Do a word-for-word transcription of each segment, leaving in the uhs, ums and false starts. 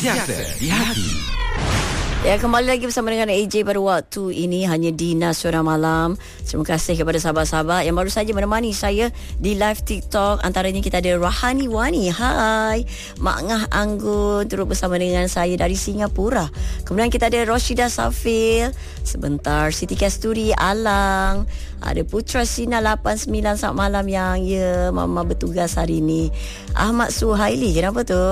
Sentiasa di hati. Ya, kembali lagi bersama dengan A J pada waktu ini hanya di Nasional Malam. Terima kasih kepada sahabat-sahabat yang baru saja menemani saya di live TikTok. Antaranya kita ada Rahani Wani. Hai. Mak Ngah Anggun turut bersama dengan saya dari Singapura. Kemudian kita ada Roshida Safil. Sebentar Siti Kasturi Alang. Ada Putra Sina lapan sembilan saat malam yang ya mama bertugas hari ini. Ahmad Suhaili. Kenapa tu?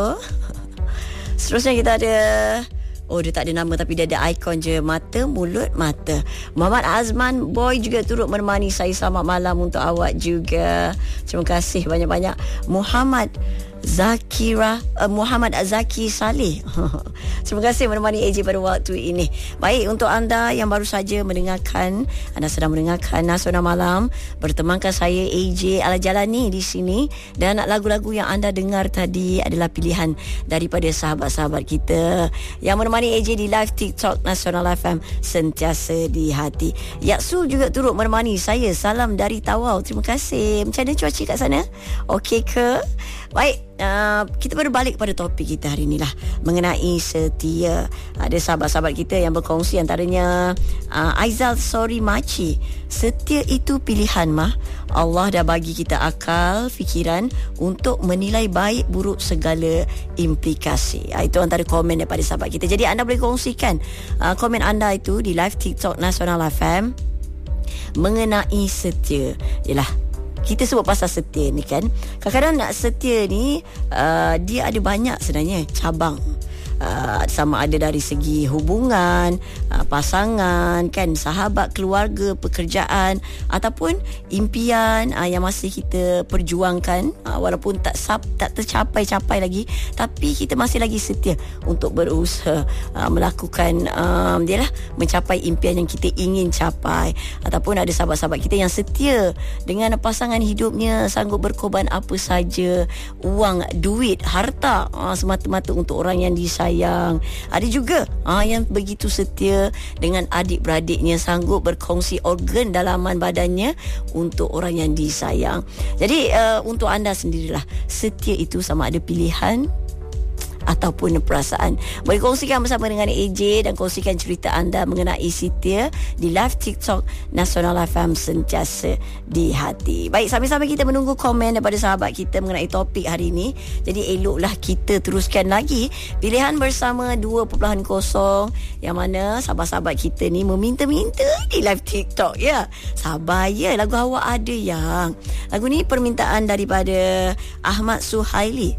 Seterusnya kita ada, oh dia tak ada nama tapi dia ada ikon je, mata, mulut, mata. Muhammad Azman Boy juga turut menemani saya. Selamat malam untuk awak juga. Terima kasih banyak-banyak. Muhammad Zakira uh, Muhammad Zaki Saleh. Terima kasih menemani A J pada waktu ini. Baik, untuk anda yang baru saja mendengarkan, anda sedang mendengarkan Nasional Malam, bertemankan saya A J Al-Jalani di sini, dan lagu-lagu yang anda dengar tadi adalah pilihan daripada sahabat-sahabat kita yang menemani A J di live TikTok Nasional F M Sentiasa di Hati. Yaksul juga turut menemani saya. Salam dari Tawau. Terima kasih. Macam mana cuaca kat sana? Okey ke? Baik, uh, kita baru balik pada topik kita hari ni lah, mengenai setia. Ada sahabat-sahabat kita yang berkongsi, antaranya uh, Aizal Sori Maci. Setia itu pilihan, mah. Allah dah bagi kita akal, fikiran untuk menilai baik buruk segala implikasi. uh, Itu antara komen daripada sahabat kita. Jadi anda boleh kongsikan uh, komen anda itu di live TikTok Nasional F M mengenai setia. Yalah, kita sebut pasal setia ni kan, kadang-kadang nak setia ni uh, dia ada banyak sebenarnya cabang. Uh, sama ada dari segi hubungan, uh, pasangan kan, sahabat, keluarga, pekerjaan, ataupun impian uh, yang masih kita perjuangkan, uh, walaupun tak sap, tak tercapai-capai lagi, tapi kita masih lagi setia untuk berusaha uh, melakukan um, dia lah, mencapai impian yang kita ingin capai. Ataupun ada sahabat-sahabat kita yang setia dengan pasangan hidupnya, sanggup berkorban apa saja, wang, duit, harta, uh, semata-mata untuk orang yang disayang. Yang ada juga ha, yang begitu setia dengan adik-beradiknya, sanggup berkongsi organ dalaman badannya untuk orang yang disayang. Jadi uh, untuk anda sendirilah, setia itu sama ada pilihan ataupun perasaan. Boleh kongsikan bersama dengan A J dan kongsikan cerita anda mengenai setia di live TikTok Nasional F M Sentiasa di Hati. Baik, sambil-sambil kita menunggu komen daripada sahabat kita mengenai topik hari ini. Jadi eloklah kita teruskan lagi pilihan bersama dua perpuluhan kosong, yang mana sahabat-sahabat kita ni meminta-minta di live TikTok. Ya, sabar ya, lagu awak ada yang. Lagu ni permintaan daripada Ahmad Suhaili.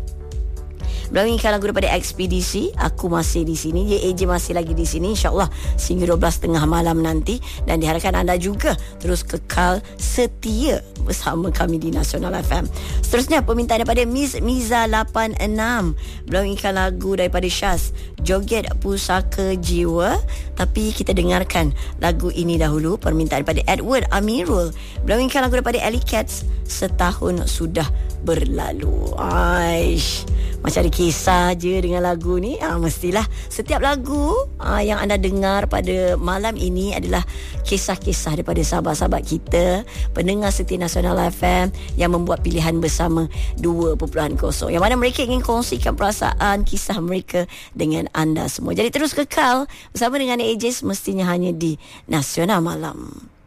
Berangkat lagu daripada Ekspedisi, Aku Masih di Sini. Dia A J masih lagi di sini, InsyaAllah sehingga dua belas tiga puluh malam nanti. Dan diharapkan anda juga terus kekal setia bersama kami di Nasional F M. Seterusnya permintaan daripada Miss Miza lapan enam. Berangkat lagu daripada Syaz, Joget Pusaka Jiwa. Tapi kita dengarkan lagu ini dahulu. Permintaan daripada Edward Amirul. Berangkat lagu daripada Ellie Cats, Setahun Sudah Berlalu. Aish, macam ada kisah je dengan lagu ni. ha, Mestilah setiap lagu ha, yang anda dengar pada malam ini adalah kisah-kisah daripada sahabat-sahabat kita, pendengar setia Nasional F M yang membuat pilihan bersama dua perpuluhan kosong, yang mana mereka ingin kongsikan perasaan, kisah mereka dengan anda semua. Jadi terus kekal bersama dengan A J, semestinya hanya di Nasional Malam.